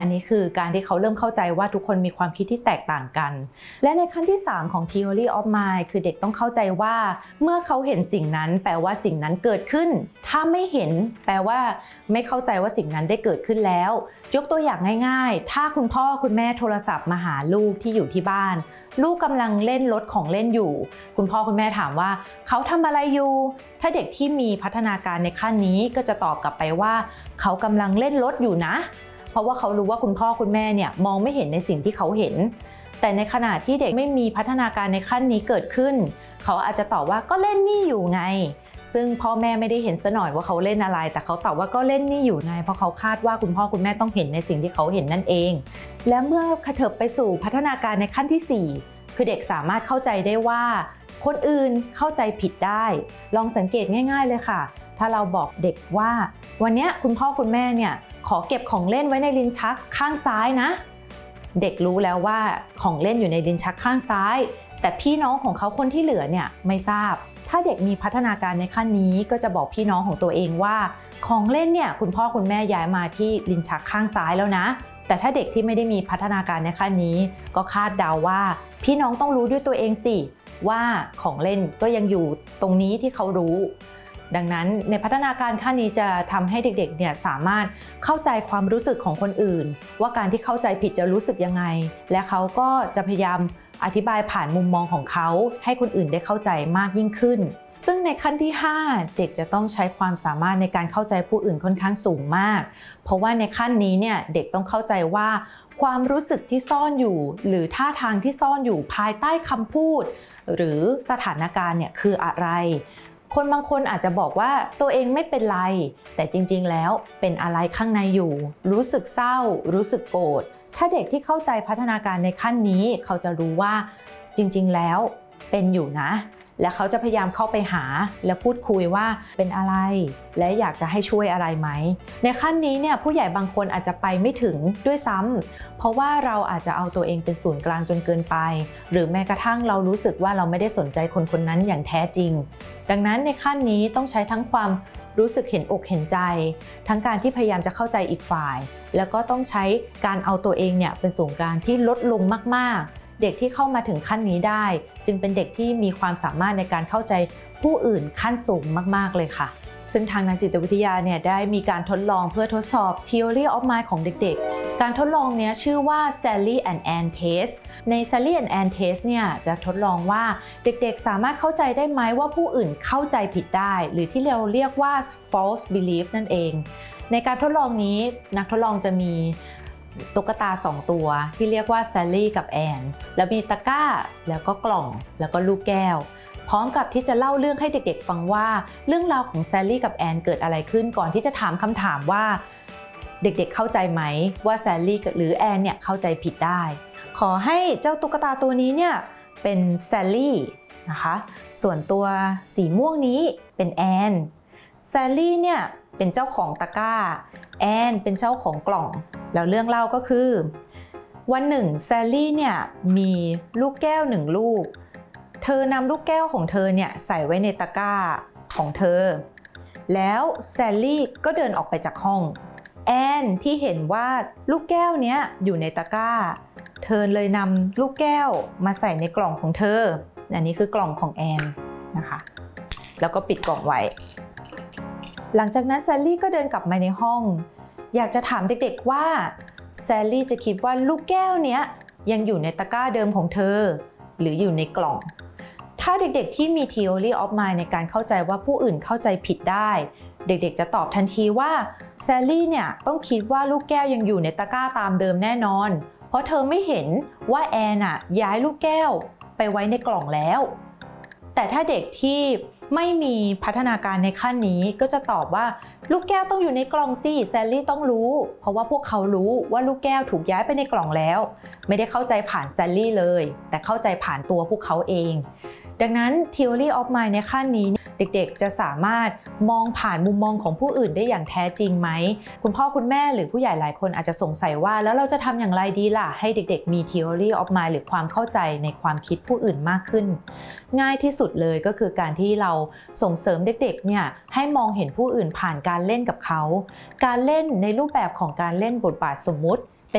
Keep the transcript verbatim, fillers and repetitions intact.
อันนี้คือการที่เขาเริ่มเข้าใจว่าทุกคนมีความคิดที่แตกต่างกันและในขั้นที่สามของ Theory of Mind คือเด็กต้องเข้าใจว่าเมื่อเขาเห็นสิ่งนั้นแปลว่าสิ่งนั้นเกิดขึ้นถ้าไม่เห็นแปลว่าไม่เข้าใจว่าสิ่งนั้นได้เกิดขึ้นแล้วยกตัวอย่างง่ายๆถ้าคุณพ่อคุณแม่โทรศัพท์มาหาลูกที่อยู่ที่บ้านลูกกำลังเล่นรถของเล่นอยู่คุณพ่อคุณแม่ถามว่าเขาทำอะไรอยู่ถ้าเด็กที่มีพัฒนาการในขั้นนี้ก็จะตอบกลับไปว่าเขากำลังเล่นรถอยู่นะเพราะว่าเขารู้ว่าคุณพ่อคุณแม่เนี่ยมองไม่เห็นในสิ่งที่เขาเห็นแต่ในขณะที่เด็กไม่มีพัฒนาการในขั้นนี้เกิดขึ้นเขาอาจจะตอบว่าก็เล่นนี่อยู่ไงซึ่งพ่อแม่ไม่ได้เห็นซะหน่อยว่าเขาเล่นอะไรแต่เขาตอบว่าก็เล่นนี่อยู่ไงเพราะเขาคาดว่าคุณพ่อคุณแม่ต้องเห็นในสิ่งที่เขาเห็นนั่นเองและเมื่อขยับไปสู่พัฒนาการในขั้นที่สี่คือเด็กสามารถเข้าใจได้ว่าคนอื่นเข้าใจผิดได้ลองสังเกตง่ายๆเลยค่ะถ้าเราบอกเด็กว่าวันนี้คุณพ่อคุณแม่เนี่ยขอเก็บของเล่นไว้ในลิ้นชักข้างซ้ายนะเด็กรู้แล้วว่าของเล่นอยู่ในลิ้นชักข้างซ้ายแต่พี่น้องของเขาคนที่เหลือเนี่ยไม่ทราบถ้าเด็กมีพัฒนาการในขั้นนี้ก็จะบอกพี่น้องของตัวเองว่าของเล่นเนี่ยคุณพ่อคุณแม่ย้ายมาที่ลิ้นชักข้างซ้ายแล้วนะแต่ถ้าเด็กที่ไม่ได้มีพัฒนาการในขั้นนี้ก็คาดเดาว่าพี่น้องต้องรู้ด้วยตัวเองสิว่าของเล่นก็ยังอยู่ตรงนี้ที่เขารู้ดังนั้นในพัฒนาการขั้นนี้จะทำให้เด็กๆเนี่ยสามารถเข้าใจความรู้สึกของคนอื่นว่าการที่เข้าใจผิดจะรู้สึกยังไงและเขาก็จะพยายามอธิบายผ่านมุมมองของเขาให้คนอื่นได้เข้าใจมากยิ่งขึ้นซึ่งในขั้นที่ห้าเด็กจะต้องใช้ความสามารถในการเข้าใจผู้อื่นค่อนข้างสูงมากเพราะว่าในขั้นนี้เนี่ยเด็กต้องเข้าใจว่าความรู้สึกที่ซ่อนอยู่หรือท่าทางที่ซ่อนอยู่ภายใต้คำพูดหรือสถานการณ์เนี่ยคืออะไรคนบางคนอาจจะบอกว่าตัวเองไม่เป็นไรแต่จริงๆแล้วเป็นอะไรข้างในอยู่รู้สึกเศร้ารู้สึกโกรธถ้าเด็กที่เข้าใจพัฒนาการในขั้นนี้เขาจะรู้ว่าจริงๆแล้วเป็นอยู่นะและเขาจะพยายามเข้าไปหาและพูดคุยว่าเป็นอะไรและอยากจะให้ช่วยอะไรไหมในขั้นนี้เนี่ยผู้ใหญ่บางคนอาจจะไปไม่ถึงด้วยซ้ำเพราะว่าเราอาจจะเอาตัวเองเป็นศูนย์กลางจนเกินไปหรือแม้กระทั่งเรารู้สึกว่าเราไม่ได้สนใจคนคนนั้นอย่างแท้จริงดังนั้นในขั้นนี้ต้องใช้ทั้งความรู้สึกเห็นอกเห็นใจทั้งการที่พยายามจะเข้าใจอีกฝ่ายแล้วก็ต้องใช้การเอาตัวเองเนี่ยเป็นศูนย์กลางที่ลดลงมากๆเด็กที่เข้ามาถึงขั้นนี้ได้จึงเป็นเด็กที่มีความสามารถในการเข้าใจผู้อื่นขั้นสูงมากๆเลยค่ะซึ่งทางนักจิตวิทยาเนี่ยได้มีการทดลองเพื่อทดสอบ Theory of Mind ของเด็กๆการทดลองนี้ชื่อว่า Sally and Ann Test ใน Sally and Ann Test เนี่ยจะทดลองว่าเด็กๆสามารถเข้าใจได้ไหมว่าผู้อื่นเข้าใจผิดได้หรือที่เราเรียกว่า false belief นั่นเองในการทดลองนี้นักทดลองจะมีตุ๊กตาสองตัวที่เรียกว่าแซลลี่กับแอนแล้วมีตะกร้าแล้วก็กล่องแล้วก็ลูกแก้วพร้อมกับที่จะเล่าเรื่องให้เด็กๆฟังว่าเรื่องราวของแซลลี่กับแอนเกิดอะไรขึ้นก่อนที่จะถามคำถามว่าเด็กๆเข้าใจไหมว่าแซลลี่หรือแอนเนี่ยเข้าใจผิดได้ขอให้เจ้าตุ๊กตาตัวนี้เนี่ยเป็นแซลลี่นะคะส่วนตัวสีม่วงนี้เป็นแอนแซลลี่เนี่ยเป็นเจ้าของตะกร้าแอนเป็นเจ้าของกล่องแล้วเรื่องเล่าก็คือวันหนึ่งแซลลี่เนี่ยมีลูกแก้วหนึ่งลูกเธอนำลูกแก้วของเธอเนี่ยใส่ไว้ในตะกร้าของเธอแล้วแซลลี่ก็เดินออกไปจากห้องแอนที่เห็นว่าลูกแก้วเนี้ยอยู่ในตะกร้าเธอเลยนำลูกแก้วมาใส่ในกล่องของเธออันนี้คือกล่องของแอนนะคะแล้วก็ปิดกล่องไว้หลังจากนั้นแซลลี่ก็เดินกลับมาในห้องอยากจะถามเด็กๆว่าแซลลี่จะคิดว่าลูกแก้วเนี้ยยังอยู่ในตะกร้าเดิมของเธอหรืออยู่ในกล่องถ้าเด็กๆที่มี Theory of Mind ในการเข้าใจว่าผู้อื่นเข้าใจผิดได้เด็กๆจะตอบทันทีว่าแซลลี่เนี่ยต้องคิดว่าลูกแก้วยังอยู่ในตะกร้าตามเดิมแน่นอนเพราะเธอไม่เห็นว่าแอนน่ะย้ายลูกแก้วไปไว้ในกล่องแล้วแต่ถ้าเด็กที่ไม่มีพัฒนาการในขั้นนี้ก็จะตอบว่าลูกแก้วต้องอยู่ในกล่องสิแซลลี่ต้องรู้เพราะว่าพวกเขารู้ว่าลูกแก้วถูกย้ายไปในกล่องแล้วไม่ได้เข้าใจผ่านแซลลี่เลยแต่เข้าใจผ่านตัวพวกเขาเองดังนั้น Theory of Mind ในขั้นนี้เด็กๆจะสามารถมองผ่านมุมมองของผู้อื่นได้อย่างแท้จริงไหมคุณพ่อคุณแม่หรือผู้ใหญ่หลายคนอาจจะสงสัยว่าแล้วเราจะทำอย่างไรดีล่ะให้เด็กๆมี Theory of Mind หรือความเข้าใจในความคิดผู้อื่นมากขึ้นง่ายที่สุดเลยก็คือการที่เราส่งเสริมเด็กๆเนี่ยให้มองเห็นผู้อื่นผ่านการเล่นกับเขาการเล่นในรูปแบบของการเล่นบทบาทสมมุติ